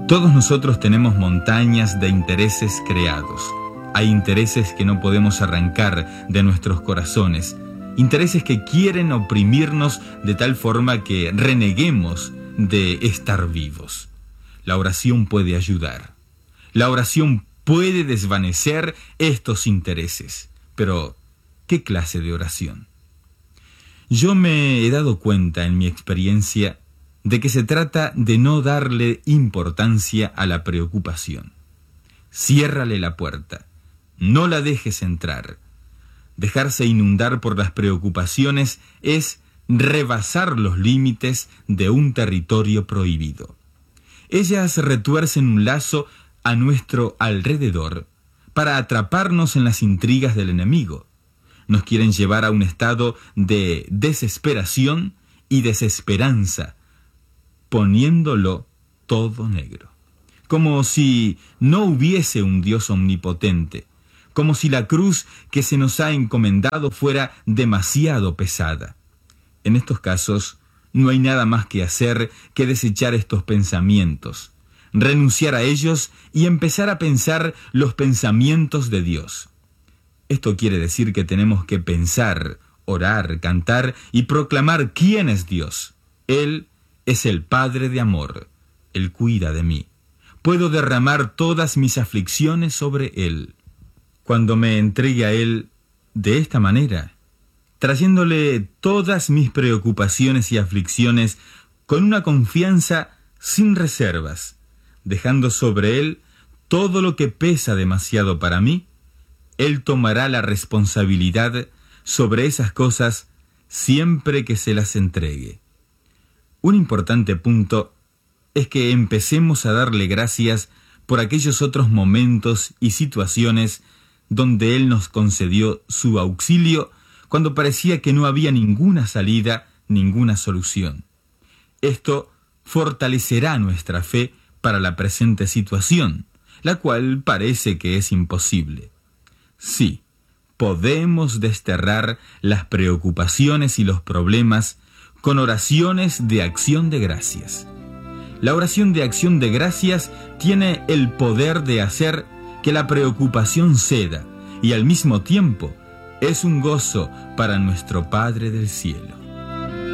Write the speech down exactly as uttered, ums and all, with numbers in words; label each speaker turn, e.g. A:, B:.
A: Todos nosotros tenemos montañas de intereses creados. Hay intereses que no podemos arrancar de nuestros corazones, intereses que quieren oprimirnos de tal forma que reneguemos de estar vivos. La oración puede ayudar. La oración puede desvanecer estos intereses. Pero, ¿qué clase de oración? Yo me he dado cuenta en mi experiencia de que se trata de no darle importancia a la preocupación. Ciérrale la puerta, no la dejes entrar. Dejarse inundar por las preocupaciones es rebasar los límites de un territorio prohibido. Ellas retuercen un lazo a nuestro alrededor para atraparnos en las intrigas del enemigo. Nos quieren llevar a un estado de desesperación y desesperanza, poniéndolo todo negro. Como si no hubiese un Dios omnipotente, como si la cruz que se nos ha encomendado fuera demasiado pesada. En estos casos, no hay nada más que hacer que desechar estos pensamientos, renunciar a ellos y empezar a pensar los pensamientos de Dios. Esto quiere decir que tenemos que pensar, orar, cantar y proclamar quién es Dios. Él es el Padre de amor. Él cuida de mí. Puedo derramar todas mis aflicciones sobre Él. Cuando me entregue a Él de esta manera, trayéndole todas mis preocupaciones y aflicciones con una confianza sin reservas, dejando sobre Él todo lo que pesa demasiado para mí, Él tomará la responsabilidad sobre esas cosas siempre que se las entregue. Un importante punto es que empecemos a darle gracias por aquellos otros momentos y situaciones donde Él nos concedió su auxilio cuando parecía que no había ninguna salida, ninguna solución. Esto fortalecerá nuestra fe para la presente situación, la cual parece que es imposible. Sí, podemos desterrar las preocupaciones y los problemas con oraciones de acción de gracias. La oración de acción de gracias tiene el poder de hacer que la preocupación ceda y al mismo tiempo es un gozo para nuestro Padre del cielo.